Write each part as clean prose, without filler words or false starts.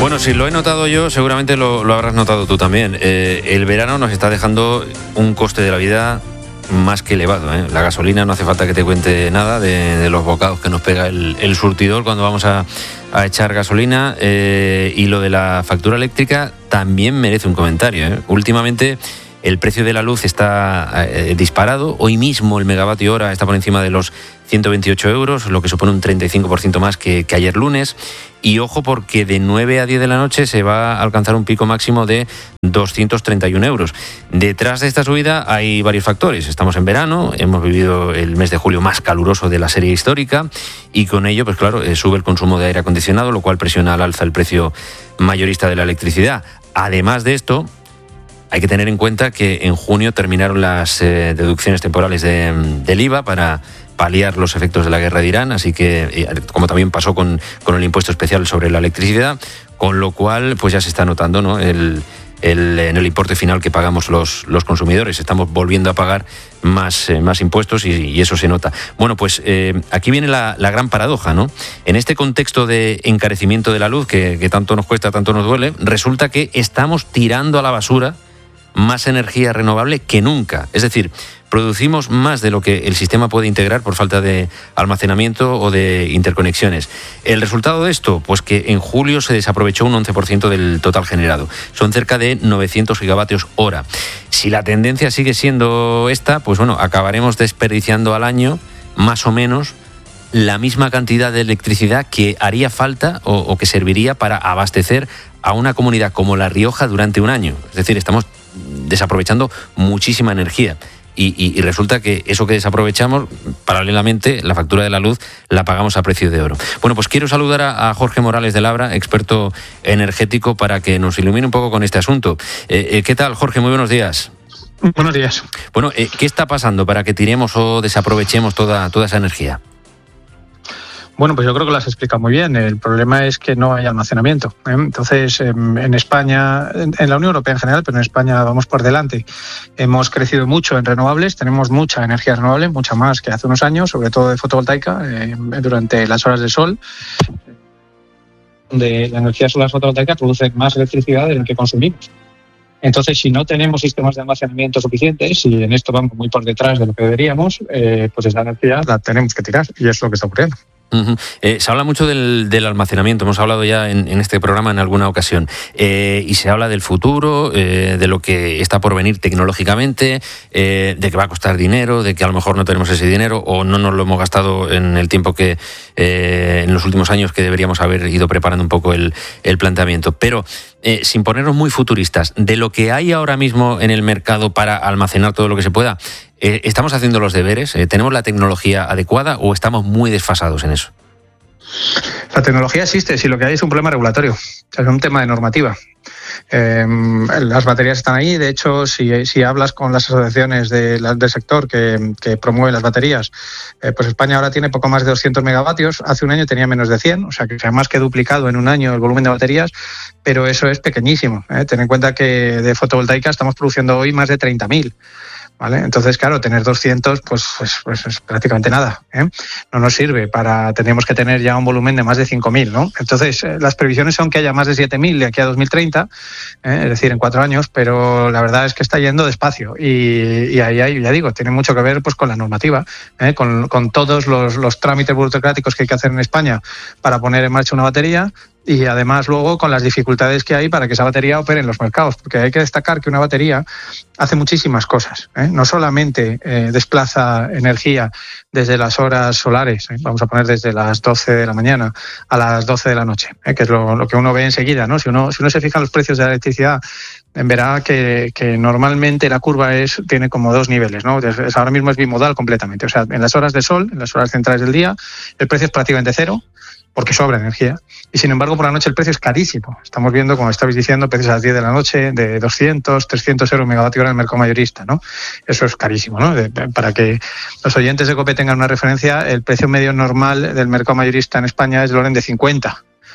Bueno, si lo he notado yo, seguramente lo habrás notado tú también. El verano nos está dejando un coste de la vida más que elevado, ¿eh? La gasolina, no hace falta que te cuente nada de los bocados que nos pega el surtidor cuando vamos a echar gasolina, y lo de la factura eléctrica también merece un comentario, ¿eh? Últimamente el precio de la luz está disparado. Hoy mismo el megavatio hora está por encima de los 128 euros, lo que supone un 35% más que ayer lunes. Y ojo, porque de 9 a 10 de la noche se va a alcanzar un pico máximo de 231 euros. Detrás de esta subida hay varios factores. Estamos en verano, hemos vivido el mes de julio más caluroso de la serie histórica y con ello, pues claro, sube el consumo de aire acondicionado, lo cual presiona al alza el precio mayorista de la electricidad. Además de esto, hay que tener en cuenta que en junio terminaron las deducciones temporales del IVA para paliar los efectos de la guerra de Irán, así que, como también pasó con el impuesto especial sobre la electricidad, con lo cual pues ya se está notando, ¿no?, en el importe final que pagamos los consumidores. Estamos volviendo a pagar más impuestos y eso se nota. Bueno, pues aquí viene la gran paradoja, ¿no? En este contexto de encarecimiento de la luz, que tanto nos cuesta, tanto nos duele, resulta que estamos tirando a la basura más energía renovable que nunca. Es decir, producimos más de lo que el sistema puede integrar por falta de almacenamiento o de interconexiones. El resultado de esto, pues que en julio se desaprovechó un 11% del total generado. Son cerca de 900 gigavatios hora. Si la tendencia sigue siendo esta, pues bueno, acabaremos desperdiciando al año más o menos la misma cantidad de electricidad que haría falta o que serviría para abastecer a una comunidad como La Rioja durante un año. Es decir, estamos desaprovechando muchísima energía. Y resulta que eso que desaprovechamos, paralelamente, la factura de la luz la pagamos a precio de oro. Bueno, pues quiero saludar a Jorge Morales de Labra, experto energético, para que nos ilumine un poco con este asunto. ¿Qué tal, Jorge? Muy buenos días. Buenos días. Bueno, ¿qué está pasando para que tiremos o desaprovechemos toda esa energía? Bueno, pues yo creo que lo has explicado muy bien. El problema es que no hay almacenamiento, ¿eh? Entonces, en España, en la Unión Europea en general, pero en España vamos por delante. Hemos crecido mucho en renovables, tenemos mucha energía renovable, mucha más que hace unos años, sobre todo de fotovoltaica, durante las horas de sol. Donde la energía solar fotovoltaica produce más electricidad de la que consumimos. Entonces, si no tenemos sistemas de almacenamiento suficientes, y en esto vamos muy por detrás de lo que deberíamos, pues esa energía la tenemos que tirar, y es lo que está ocurriendo. Uh-huh. Se habla mucho del almacenamiento, hemos hablado ya en este programa en alguna ocasión, y se habla del futuro, de lo que está por venir tecnológicamente, de que va a costar dinero, de que a lo mejor no tenemos ese dinero o no nos lo hemos gastado en el tiempo que en los últimos años, que deberíamos haber ido preparando un poco el planteamiento. Pero sin ponernos muy futuristas, de lo que hay ahora mismo en el mercado para almacenar todo lo que se pueda, ¿estamos haciendo los deberes? ¿Tenemos la tecnología adecuada o estamos muy desfasados en eso? La tecnología existe, si lo que hay es un problema regulatorio, es un tema de normativa. Las baterías están ahí. De hecho, si hablas con las asociaciones del sector que promueven las baterías, pues España ahora tiene poco más de 200 megavatios. Hace un año tenía menos de 100, o sea que se ha más que duplicado en un año el volumen de baterías, pero eso es pequeñísimo, ¿eh? Ten en cuenta que de fotovoltaica estamos produciendo hoy más de 30.000. ¿Vale? Entonces, claro, tener 200 pues es prácticamente nada, ¿eh? No nos sirve tendríamos que tener ya un volumen de más de 5.000, ¿no? Entonces, las previsiones son que haya más de 7.000 de aquí a 2030, es decir, en 4 años, pero la verdad es que está yendo despacio y ahí hay, ya digo, tiene mucho que ver pues con la normativa, con todos los trámites burocráticos que hay que hacer en España para poner en marcha una batería. Y además luego con las dificultades que hay para que esa batería opere en los mercados, porque hay que destacar que una batería hace muchísimas cosas, ¿eh? No solamente desplaza energía desde las horas solares, vamos a poner desde las 12 de la mañana a las 12 de la noche, que es lo que uno ve enseguida, ¿no? Si uno se fija en los precios de la electricidad, verá que normalmente la curva tiene como 2 niveles, ¿no? Ahora mismo es bimodal completamente, o sea, en las horas de sol, en las horas centrales del día, el precio es prácticamente cero, porque sobra energía. Y sin embargo, por la noche el precio es carísimo. Estamos viendo, como estabais diciendo, precios a las 10 de la noche de 200, 300 euros megavatio hora en el mercado mayorista, ¿no? Eso es carísimo, ¿no? Para que los oyentes de COPE tengan una referencia, el precio medio normal del mercado mayorista en España es del orden de 50.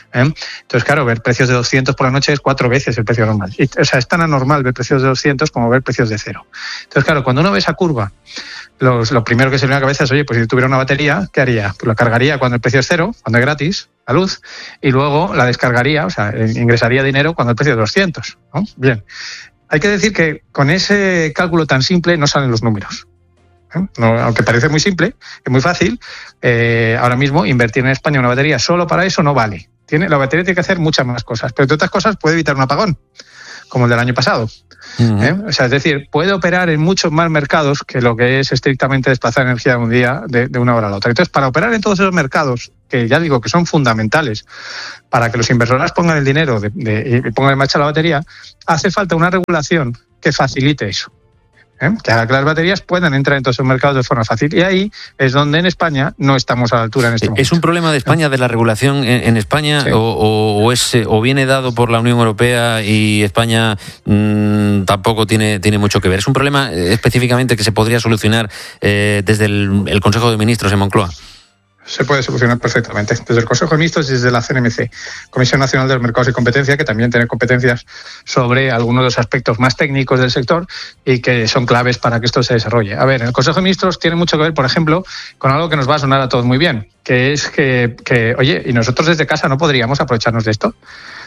Entonces, claro, ver precios de 200 por la noche es 4 veces el precio normal. O sea, es tan anormal ver precios de 200 como ver precios de 0. Entonces, claro, cuando uno ve esa curva, lo primero que se le viene a la cabeza es, oye, pues si tuviera una batería, ¿qué haría? Pues la cargaría cuando el precio es 0, cuando es gratis, la luz, y luego la descargaría, o sea, ingresaría dinero cuando el precio es 200, ¿no? Bien. Hay que decir que con ese cálculo tan simple no salen los números. No, aunque parece muy simple, es muy fácil, ahora mismo invertir en España una batería solo para eso no vale. La batería tiene que hacer muchas más cosas, pero entre otras cosas puede evitar un apagón, como el del año pasado. O sea, es decir, puede operar en muchos más mercados que lo que es estrictamente desplazar energía de un día de una hora a la otra. Entonces, para operar en todos esos mercados, que ya digo que son fundamentales para que los inversores pongan el dinero y pongan en marcha la batería, hace falta una regulación que facilite eso. Que haga que las baterías puedan entrar en todos esos mercados de forma fácil. Y ahí es donde en España no estamos a la altura en este momento. ¿Es un problema de España, de la regulación en España, sí, o viene dado por la Unión Europea y España tampoco tiene mucho que ver? ¿Es un problema específicamente que se podría solucionar desde el Consejo de Ministros en Moncloa? Se puede solucionar perfectamente desde el Consejo de Ministros y desde la CNMC, Comisión Nacional de los Mercados y Competencia, que también tiene competencias sobre algunos de los aspectos más técnicos del sector y que son claves para que esto se desarrolle. A ver, el Consejo de Ministros tiene mucho que ver, por ejemplo, con algo que nos va a sonar a todos muy bien, que es que oye, ¿y nosotros desde casa no podríamos aprovecharnos de esto?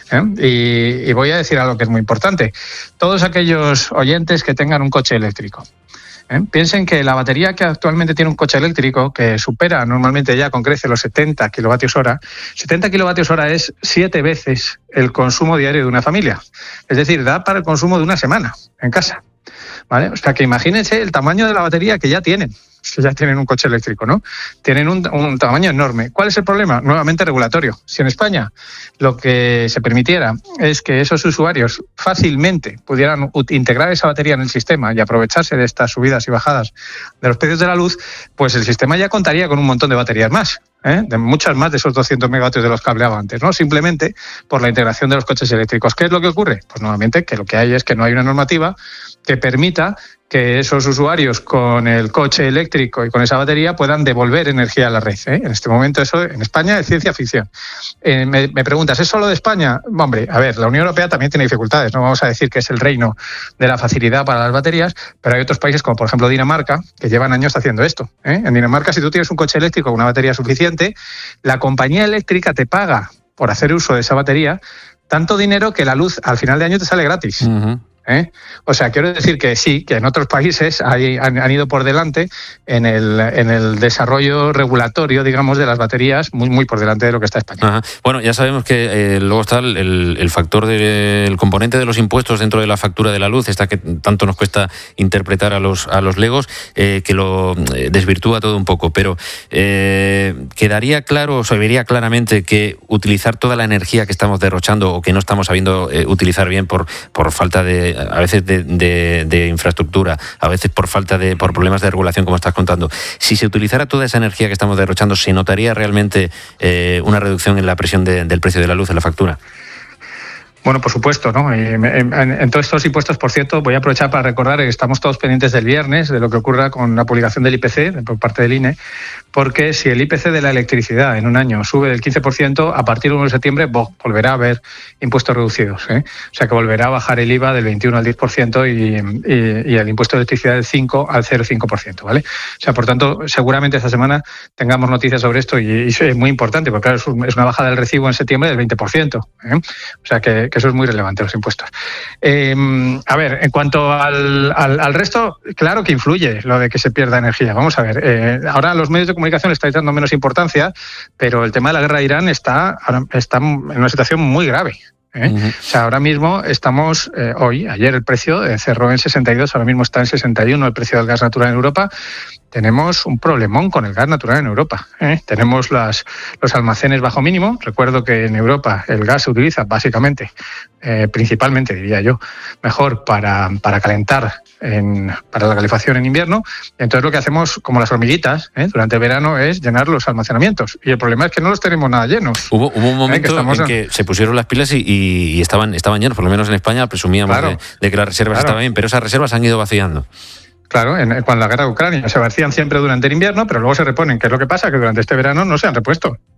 Y voy a decir algo que es muy importante. Todos aquellos oyentes que tengan un coche eléctrico, piensen que la batería que actualmente tiene un coche eléctrico, que supera normalmente ya con creces los 70 kilovatios hora, 70 kilovatios hora es 7 veces el consumo diario de una familia. Es decir, da para el consumo de una semana en casa, ¿vale? O sea, que imagínense el tamaño de la batería que ya tienen un coche eléctrico, ¿no? Tienen un tamaño enorme. ¿Cuál es el problema? Nuevamente regulatorio. Si en España lo que se permitiera es que esos usuarios fácilmente pudieran integrar esa batería en el sistema y aprovecharse de estas subidas y bajadas de los precios de la luz, pues el sistema ya contaría con un montón de baterías más, de muchas más de esos 200 megavatios de los que hablaba antes, ¿no? Simplemente por la integración de los coches eléctricos. ¿Qué es lo que ocurre? Pues nuevamente que lo que hay es que no hay una normativa que permita que esos usuarios con el coche eléctrico y con esa batería puedan devolver energía a la red. En este momento eso en España es ciencia ficción. Me preguntas, ¿es solo de España? Hombre, a ver, la Unión Europea también tiene dificultades. No vamos a decir que es el reino de la facilidad para las baterías, pero hay otros países como por ejemplo Dinamarca que llevan años haciendo esto. En Dinamarca, si tú tienes un coche eléctrico con una batería suficiente, la compañía eléctrica te paga por hacer uso de esa batería tanto dinero que la luz al final de año te sale gratis. Uh-huh. O sea, quiero decir que sí, que en otros países han ido por delante en el desarrollo regulatorio, digamos, de las baterías, muy, muy por delante de lo que está España. Ajá. Bueno, ya sabemos que luego está el factor del componente de los impuestos dentro de la factura de la luz, esta que tanto nos cuesta interpretar a los legos, que lo desvirtúa todo un poco, pero quedaría claro, o se vería claramente que utilizar toda la energía que estamos derrochando o que no estamos sabiendo utilizar bien por falta a veces de infraestructura, a veces por problemas de regulación, como estás contando. Si se utilizara toda esa energía que estamos derrochando, ¿se notaría realmente una reducción en la presión del precio de la luz en la factura? Bueno, por supuesto, ¿no? En todos estos impuestos, por cierto, voy a aprovechar para recordar que estamos todos pendientes del viernes de lo que ocurra con la publicación del IPC por parte del INE, porque si el IPC de la electricidad en un año sube del 15%, a partir del 1 de septiembre volverá a haber impuestos reducidos, O sea, que volverá a bajar el IVA del 21 al 10% y el impuesto de electricidad del 5 al 0,5%, ¿vale? O sea, por tanto, seguramente esta semana tengamos noticias sobre esto y eso es muy importante, porque claro, es una bajada del recibo en septiembre del 20%, O sea, que eso es muy relevante, los impuestos. A ver, en cuanto al resto, claro que influye lo de que se pierda energía. Vamos a ver, ahora los medios de comunicación le estáis dando menos importancia, pero el tema de la guerra de Irán está en una situación muy grave. Uh-huh. O sea, ahora mismo estamos, ayer el precio cerró en 62, ahora mismo está en 61 el precio del gas natural en Europa. Tenemos un problemón con el gas natural en Europa. Tenemos los almacenes bajo mínimo. Recuerdo que en Europa el gas se utiliza básicamente, principalmente diría yo, mejor para calentar, para la calefacción en invierno. Entonces lo que hacemos, como las hormiguitas, durante el verano es llenar los almacenamientos. Y el problema es que no los tenemos nada llenos. Hubo un momento en que se pusieron las pilas y estaban llenos, por lo menos en España presumíamos de que las reservas estaban bien, pero esas reservas han ido vaciando. Claro, con la guerra de Ucrania se vacían siempre durante el invierno, pero luego se reponen. ¿Qué es lo que pasa? Que durante este verano no se han repuesto.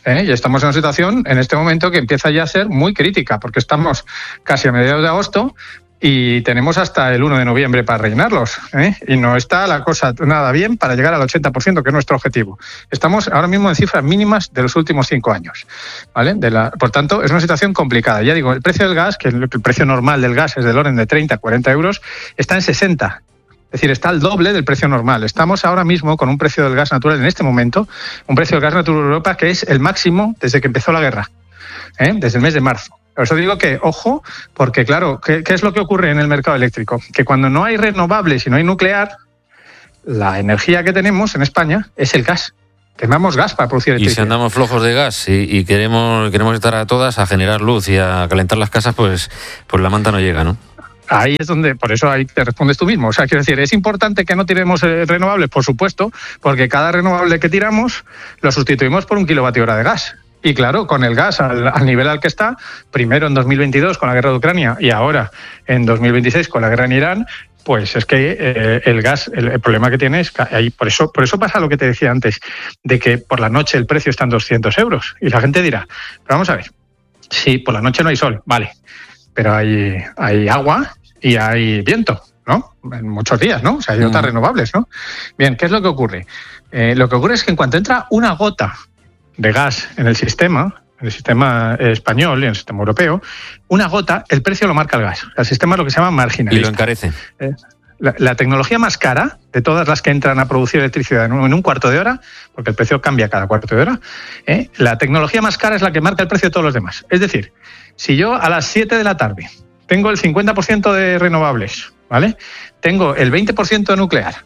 Y estamos en una situación en este momento que empieza ya a ser muy crítica, porque estamos casi a mediados de agosto y tenemos hasta el 1 de noviembre para rellenarlos, y no está la cosa nada bien para llegar al 80%, que es nuestro objetivo. Estamos ahora mismo en cifras mínimas de los últimos 5 años, ¿vale? Por tanto, es una situación complicada. Ya digo, el precio del gas, que el precio normal del gas es del orden de 30 a 40 euros, está en 60. Es decir, está al doble del precio normal. Estamos ahora mismo con un precio del gas natural, en este momento, un precio del gas natural en Europa que es el máximo desde que empezó la guerra, desde el mes de marzo. Por eso digo que, ojo, porque claro, ¿qué es lo que ocurre en el mercado eléctrico? Que cuando no hay renovables y no hay nuclear, la energía que tenemos en España es el gas. Quemamos gas para producir electricidad. Y si andamos flojos de gas y queremos estar a todas a generar luz y a calentar las casas, pues la manta no llega, ¿no? Ahí es donde, por eso ahí te respondes tú mismo. O sea, quiero decir, ¿es importante que no tiremos renovables? Por supuesto, porque cada renovable que tiramos lo sustituimos por 1 kWh de gas. Y claro, con el gas al nivel al que está, primero en 2022 con la guerra de Ucrania y ahora en 2026 con la guerra en Irán, pues es que el gas, el problema que tiene es que ahí, por eso pasa lo que te decía antes, de que por la noche el precio está en 200 euros. Y la gente dirá, pero vamos a ver, sí, por la noche no hay sol, vale, pero hay agua y hay viento, ¿no? En muchos días, ¿no? O sea, hay otras renovables, ¿no? Bien, ¿qué es lo que ocurre? Lo que ocurre es que en cuanto entra una gota de gas en el sistema español y en el sistema europeo, una gota, el precio lo marca el gas. El sistema es lo que se llama marginalista. Y lo encarece. La tecnología más cara de todas las que entran a producir electricidad en un cuarto de hora, porque el precio cambia cada cuarto de hora, la tecnología más cara es la que marca el precio de todos los demás. Es decir, si yo a las 7 de la tarde tengo el 50% de renovables, ¿vale? Tengo el 20% de nuclear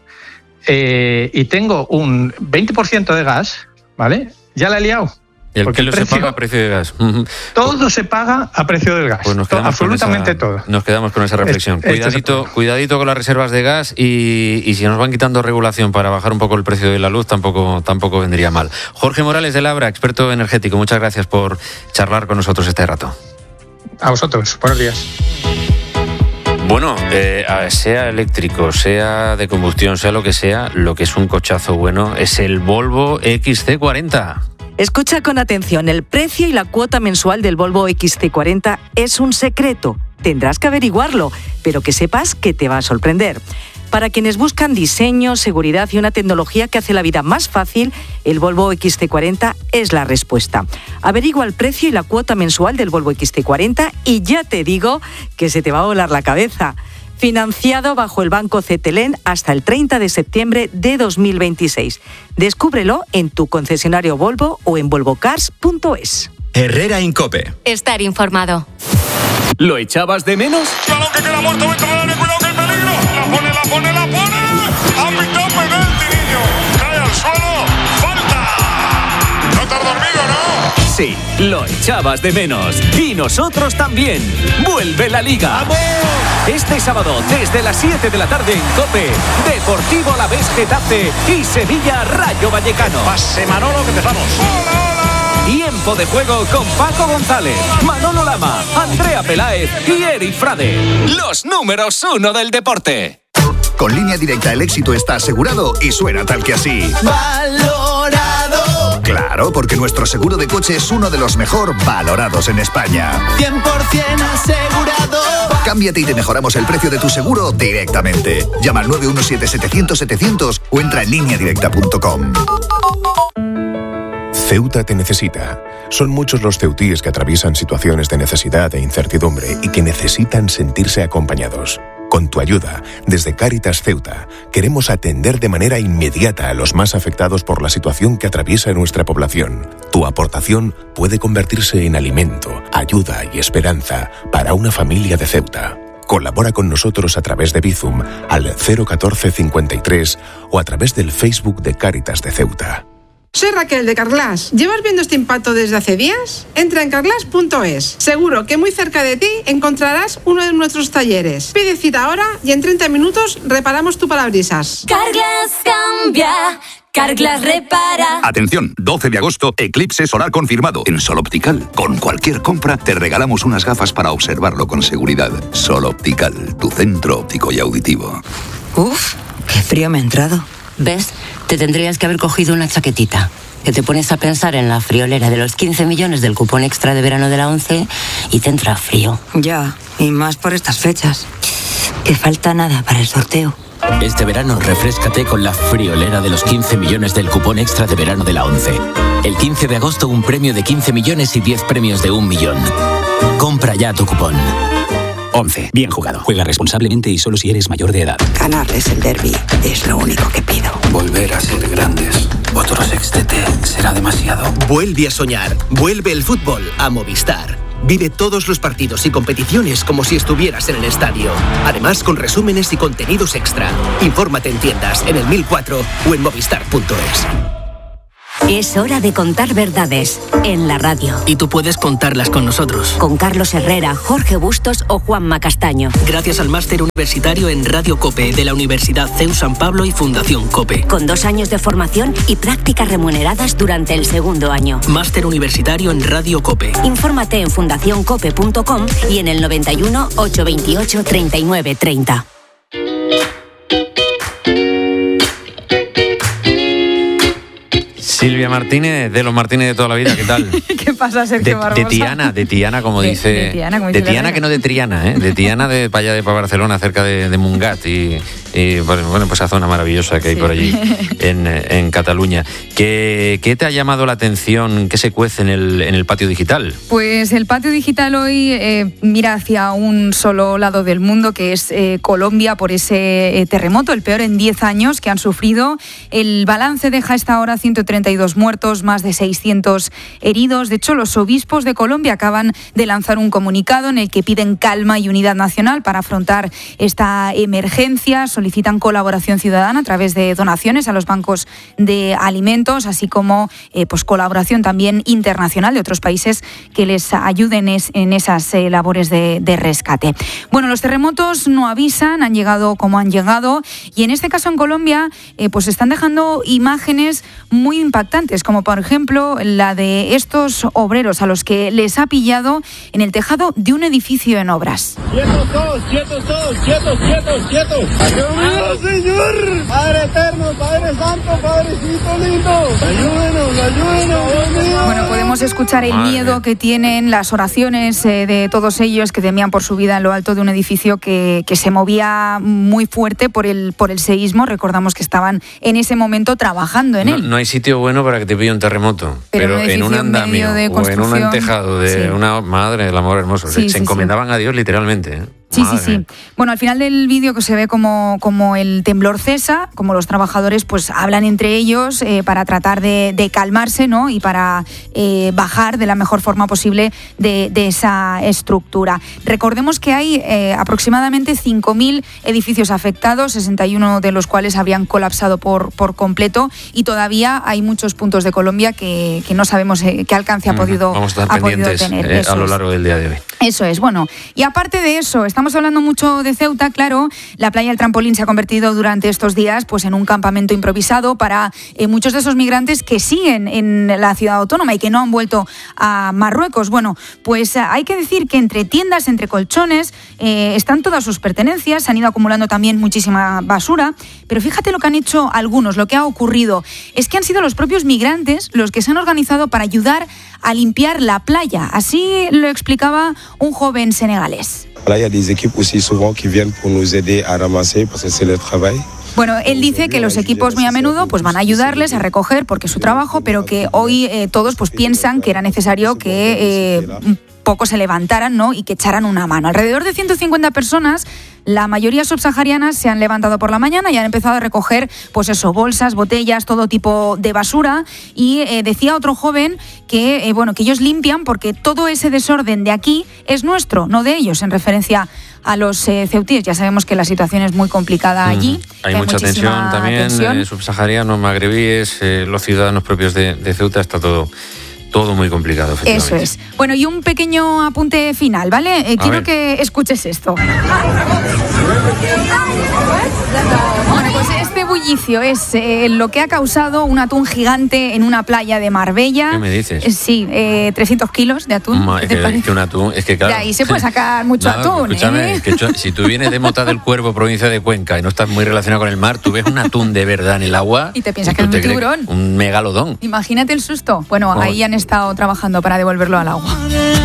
y tengo un 20% de gas, ¿vale? Ya la he liado. ¿Y el kilo se paga a precio de gas? Todo se paga a precio del gas. Pues absolutamente todo. Nos quedamos con esa reflexión. Cuidadito con las reservas de gas y si nos van quitando regulación para bajar un poco el precio de la luz, tampoco vendría mal. Jorge Morales de Labra, experto energético, muchas gracias por charlar con nosotros este rato. A vosotros. Buenos días. Bueno, sea eléctrico, sea de combustión, sea lo que es un cochazo bueno es el Volvo XC40. Escucha con atención, el precio y la cuota mensual del Volvo XC40 es un secreto. Tendrás que averiguarlo, pero que sepas que te va a sorprender. Para quienes buscan diseño, seguridad y una tecnología que hace la vida más fácil, el Volvo XC40 es la respuesta. Averigua el precio y la cuota mensual del Volvo XC40 y ya te digo que se te va a volar la cabeza. Financiado bajo el Banco Cetelem hasta el 30 de septiembre de 2026. Descúbrelo en tu concesionario Volvo o en volvocars.es. Herrera Incope. Estar informado. ¿Lo echabas de menos? Balón que queda muerto dentro del área, cuidado que hay peligro. La pone. Ha pitado penalti, niño. Cae al suelo. ¡Falta! No te has dormido, ¿no? Sí, lo echabas de menos. Y nosotros también. ¡Vuelve la Liga! ¡Vamos! Este sábado, desde las 7 de la tarde en COPE, Deportivo Alavés Getafe y Sevilla Rayo Vallecano. Pase Manolo, que empezamos. ¡Hola! Tiempo de juego con Paco González, Manolo Lama, Andrea Peláez y Eri Frade. Los números 1 del deporte. Con Línea Directa el éxito está asegurado y suena tal que así. ¡Valorado! Claro, porque nuestro seguro de coche es uno de los mejor valorados en España. 100% asegurado. Cámbiate y te mejoramos el precio de tu seguro directamente. Llama al 917-700-700 o entra en lineadirecta.com. Ceuta te necesita. Son muchos los ceutíes que atraviesan situaciones de necesidad e incertidumbre y que necesitan sentirse acompañados. Con tu ayuda, desde Cáritas Ceuta, queremos atender de manera inmediata a los más afectados por la situación que atraviesa nuestra población. Tu aportación puede convertirse en alimento, ayuda y esperanza para una familia de Ceuta. Colabora con nosotros a través de Bizum al 01453 o a través del Facebook de Cáritas de Ceuta. Soy Raquel de Carglass. ¿Llevas viendo este impacto desde hace días? Entra en carglass.es. Seguro que muy cerca de ti encontrarás uno de nuestros talleres. Pide cita ahora y en 30 minutos reparamos tu parabrisas. Carglass cambia, Carglass repara. Atención, 12 de agosto, eclipse solar confirmado en Sol Optical. Con cualquier compra te regalamos unas gafas para observarlo con seguridad. Sol Optical, tu centro óptico y auditivo. Uf, qué frío me ha entrado. ¿Ves? Te tendrías que haber cogido una chaquetita. que te pones a pensar en la friolera de los 15 millones del cupón extra de verano de la 11 y te entra frío. Ya, y más por estas fechas. Que falta nada para el sorteo. Este verano refréscate con la friolera de los 15 millones del cupón extra de verano de la 11. El 15 de agosto un premio de 15 millones y 10 premios de 1 millón. Compra ya tu cupón. 11. Bien jugado. Juega responsablemente y solo si eres mayor de edad. Ganarles el derbi es lo único que pido. Volver a ser grandes. Otro sextete será demasiado. Vuelve a soñar. Vuelve el fútbol a Movistar. Vive todos los partidos y competiciones como si estuvieras en el estadio. Además, con resúmenes y contenidos extra. Infórmate en tiendas, en el 1004 o en movistar.es. Es hora de contar verdades en la radio. Y tú puedes contarlas con nosotros. Con Carlos Herrera, Jorge Bustos o Juanma Castaño. Gracias al máster universitario en Radio COPE de la Universidad CEU San Pablo y Fundación COPE. Con 2 años de formación y prácticas remuneradas durante el segundo año. Máster universitario en Radio COPE. Infórmate en fundacioncope.com y en el 91 828 39 30. Silvia Martínez, de los Martínez de toda la vida, ¿qué tal? ¿Qué pasa, Sergio Barbosa? De Tiana, como dice. De Tiana, como de dice Tiana, que no de Triana, ¿eh? De Tiana, de para allá de Barcelona, cerca de Mungat y bueno, pues esa zona maravillosa que hay por allí en Cataluña. ¿Qué te ha llamado la atención? ¿Qué se cuece en el patio digital? Pues el patio digital hoy mira hacia un solo lado del mundo, que es Colombia, por ese terremoto, el peor en 10 años que han sufrido. El balance deja a esta hora 132 muertos, más de 600 heridos. De hecho, los obispos de Colombia acaban de lanzar un comunicado en el que piden calma y unidad nacional para afrontar esta emergencia. Solicitan colaboración ciudadana a través de donaciones a los bancos de alimentos, así como pues colaboración también internacional de otros países que les ayuden en esas labores de rescate. Bueno, los terremotos no avisan, han llegado como han llegado, y en este caso en Colombia pues están dejando imágenes muy impactantes, como por ejemplo la de estos obreros a los que les ha pillado en el tejado de un edificio en obras. ¡Quietos todos, quietos todos, quietos, quietos, quietos! ¡Ayúdenos, Señor! Padre eterno, Padre santo, Padrecito lindo, ayúdenos, ayúdenos, Dios mío. Bueno, podemos escuchar el miedo que tienen, las oraciones de todos ellos que temían por su vida en lo alto de un edificio que se movía muy fuerte por el seísmo. Recordamos que estaban en ese momento trabajando en él. No hay sitio bueno para que te pille un terremoto, pero en un andamio o en un tejado de una madre del amor hermoso. Se encomendaban a Dios literalmente, ¿eh? Sí. Bueno, al final del vídeo que se ve como el temblor cesa, como los trabajadores pues hablan entre ellos para tratar de calmarse, ¿no? Y para bajar de la mejor forma posible de esa estructura. Recordemos que hay aproximadamente 5.000 edificios afectados, 61 de los cuales habrían colapsado por completo, y todavía hay muchos puntos de Colombia que no sabemos qué alcance ha podido tener. A lo largo del día de hoy. Eso es. Bueno, y aparte de eso, estamos hablando mucho de Ceuta, claro. La playa del Trampolín se ha convertido durante estos días pues en un campamento improvisado para muchos de esos migrantes que siguen en la ciudad autónoma y que no han vuelto a Marruecos. Bueno, pues hay que decir que entre tiendas, entre colchones, están todas sus pertenencias. Se han ido acumulando también muchísima basura. Pero fíjate lo que han hecho algunos, lo que ha ocurrido. Es que han sido los propios migrantes los que se han organizado para ayudar a limpiar la playa. Así lo explicaba un joven senegalés. Là, il y a des équipes aussi souvent qui viennent pour nous aider à ramasser parce que c'est le travail. Bueno, él dice que los equipos muy a menudo pues van a ayudarles a recoger porque es su trabajo, pero que hoy todos pues piensan que era necesario que poco se levantaran, ¿no? Y que echaran una mano. Alrededor de 150 personas, la mayoría subsaharianas, se han levantado por la mañana y han empezado a recoger, pues eso, bolsas, botellas, todo tipo de basura. Y decía otro joven que, que ellos limpian porque todo ese desorden de aquí es nuestro, no de ellos, en referencia a los ceutíes. Ya sabemos que la situación es muy complicada allí. Hay mucha tensión también, subsaharianos, magrebíes, los ciudadanos propios de Ceuta, está todo muy complicado, efectivamente. Eso es. Bueno, y un pequeño apunte final, ¿vale? Quiero que escuches esto. Bueno, pues este bullicio es lo que ha causado un atún gigante en una playa de Marbella. ¿Qué me dices? Sí, 300 kilos de atún. Es que un atún, es que claro. De ahí se puede sacar mucho atún. Escúchame, que si tú vienes de Mota del Cuervo, provincia de Cuenca, y no estás muy relacionado con el mar, tú ves un atún de verdad en el agua y te piensas que es un tiburón. Un megalodón. Imagínate el susto. Bueno, ahí han estado trabajando para devolverlo al agua.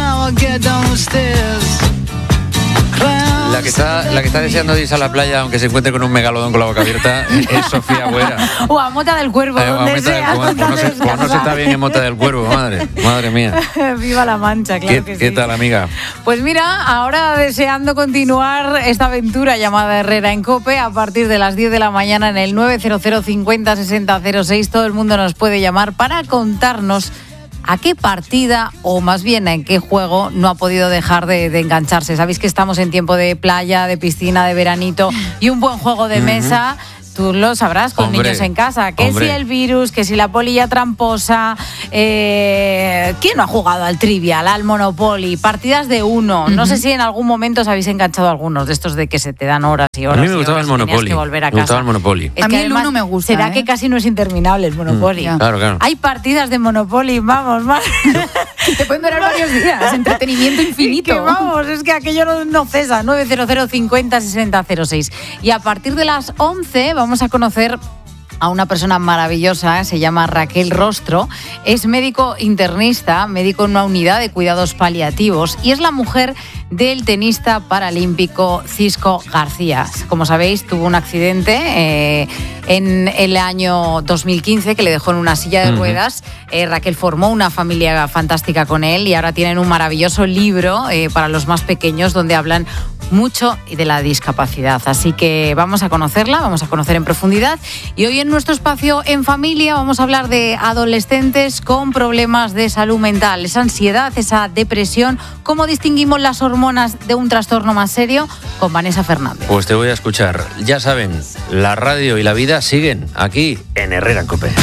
La que está deseando irse a la playa, aunque se encuentre con un megalodón con la boca abierta, es Sofía Buera. O a Mota del Cuervo, donde sea. Pues no se está bien en Mota del Cuervo, madre mía. Viva la Mancha, claro que sí. ¿Qué tal, amiga? Pues mira, ahora deseando continuar esta aventura llamada Herrera en COPE, a partir de las 10 de la mañana en el 900 50 60 06, todo el mundo nos puede llamar para contarnos a qué partida, o más bien en qué juego, no ha podido dejar de engancharse. Sabéis que estamos en tiempo de playa, de piscina, de veranito, y un buen juego de mesa, tú lo sabrás con niños en casa. Que si el virus, que si la polilla tramposa, ¿quién no ha jugado al Trivial, al Monopoly? Partidas de uno. No sé si en algún momento os habéis enganchado algunos de estos de que se te dan horas y horas. A mí me gustaba el Monopoly. Que volver a casa. Me gustaba el Monopoly. Es a mí que el uno me gusta. Será que casi no es interminable el Monopoly. Claro. Hay partidas de Monopoly, vamos. Te pueden durar varios días. Entretenimiento infinito. Que vamos, es que aquello no cesa. 900 50 60 06. Y a partir de las 11 vamos a conocer a una persona maravillosa, se llama Raquel Rostro, es médico internista, médico en una unidad de cuidados paliativos y es la mujer del tenista paralímpico Cisco García. Como sabéis, tuvo un accidente en el año 2015 que le dejó en una silla de ruedas. Raquel formó una familia fantástica con él y ahora tienen un maravilloso libro para los más pequeños donde hablan mucho de la discapacidad. Así que vamos a conocerla, vamos a conocer en profundidad. Y hoy en nuestro espacio En Familia vamos a hablar de adolescentes con problemas de salud mental, esa ansiedad, esa depresión, cómo distinguimos las hormonas de un trastorno más serio, con Vanessa Fernández. Pues te voy a escuchar. Ya saben, la radio y la vida siguen aquí en Herrera en COPE.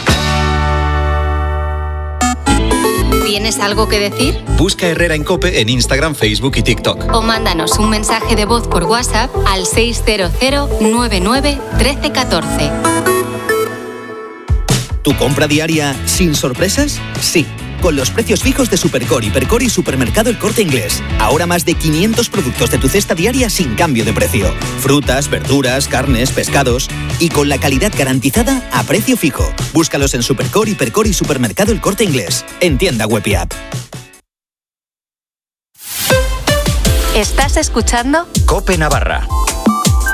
¿Tienes algo que decir? Busca Herrera en COPE en Instagram, Facebook y TikTok. O mándanos un mensaje de voz por WhatsApp al 600 99 13 14. ¿Tu compra diaria sin sorpresas? Sí. Con los precios fijos de Supercore, Hipercor y Supermercado El Corte Inglés. Ahora más de 500 productos de tu cesta diaria sin cambio de precio. Frutas, verduras, carnes, pescados. Y con la calidad garantizada a precio fijo. Búscalos en Supercore, Hipercor y Supermercado El Corte Inglés. En tienda web y app. ¿Estás escuchando? COPE Navarra.